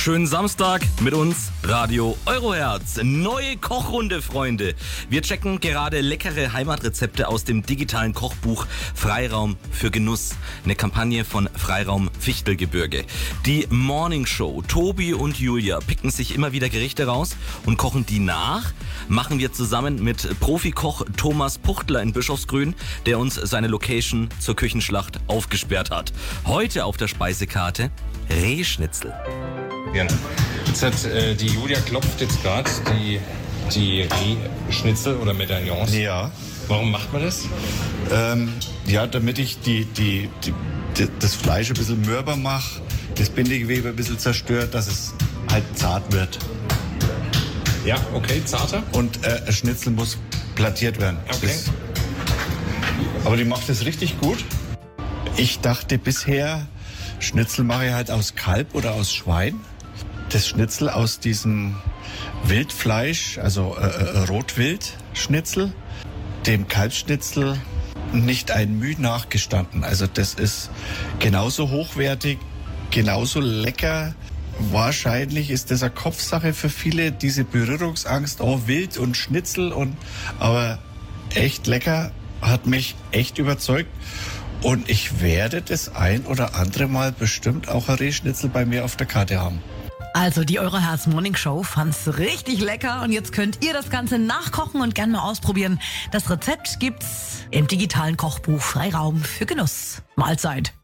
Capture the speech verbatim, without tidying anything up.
Schönen Samstag mit uns, Radio Euroherz. Neue Kochrunde, Freunde. Wir checken gerade leckere Heimatrezepte aus dem digitalen Kochbuch Freiraum für Genuss. Eine Kampagne von Freiraum Fichtelgebirge. Die Morning Show. Tobi und Julia picken sich immer wieder Gerichte raus und kochen die nach. Machen wir zusammen mit Profikoch Thomas Puchtler in Bischofsgrün, der uns seine Location zur Küchenschlacht aufgesperrt hat. Heute auf der Speisekarte Rehschnitzel. Ja. Jetzt hat äh, die Julia klopft jetzt gerade die, die Rehschnitzel oder Medaillons. Ja. Warum macht man das? Ähm, ja, damit ich die, die, die, die, das Fleisch ein bisschen mürber mache, das Bindegewebe ein bisschen zerstört, dass es halt zart wird. Ja, okay, zarter. Und äh, ein Schnitzel muss plattiert werden. Okay. Das, aber die macht das richtig gut. Ich dachte bisher, Schnitzel mache ich halt aus Kalb oder aus Schwein. Das Schnitzel aus diesem Wildfleisch, also äh, Rotwildschnitzel, dem Kalbsschnitzel nicht ein Mühe nachgestanden. Also das ist genauso hochwertig, genauso lecker. Wahrscheinlich ist das eine Kopfsache für viele, diese Berührungsangst, oh Wild und Schnitzel, und aber echt lecker, hat mich echt überzeugt. Und ich werde das ein oder andere Mal bestimmt auch ein Rehschnitzel bei mir auf der Karte haben. Also die Euroherz Morning Show fand's richtig lecker und jetzt könnt ihr das Ganze nachkochen und gerne mal ausprobieren. Das Rezept gibt's im digitalen Kochbuch Freiraum für Genuss. Mahlzeit.